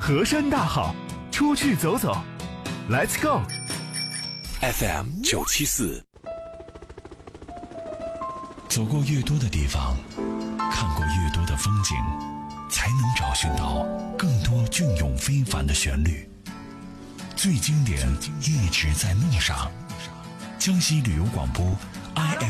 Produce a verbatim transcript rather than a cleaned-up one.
河山大好，出去走走 ，Let's go。 F M 九七四， 走过越多的地方，看过越多的风景，才能找寻到更多隽永非凡的旋律。最经典一直在路上。江西旅游广播 I F